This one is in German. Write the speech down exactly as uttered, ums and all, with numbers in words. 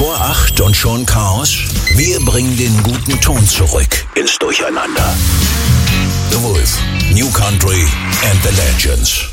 vor acht und schon Chaos? Wir bringen den guten Ton zurück ins Durcheinander. The Wolf, New Country and the Legends.